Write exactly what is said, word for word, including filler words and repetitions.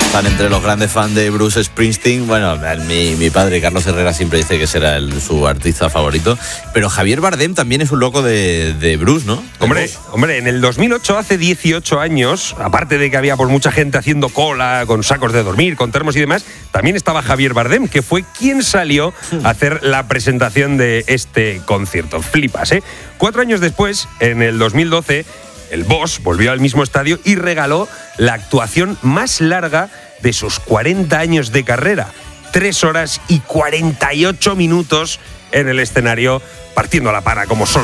están entre los grandes fans de Bruce Springsteen. Bueno, mi, mi padre, Carlos Herrera, siempre dice que será el, su artista favorito. Pero Javier Bardem también es un loco de, de Bruce, ¿no? De Hombre, Bruce. hombre, en el dos mil ocho, hace dieciocho años, aparte de que había por mucha gente haciendo cola con sacos de dormir, con termos y demás, también estaba Javier Bardem, que fue quien salió a hacer la presentación de este concierto. Flipas, ¿eh? Cuatro años después, en el dos mil doce, el Boss volvió al mismo estadio y regaló la actuación más larga de sus cuarenta años de carrera. Tres horas y cuarenta y ocho minutos en el escenario, partiendo la pana como solo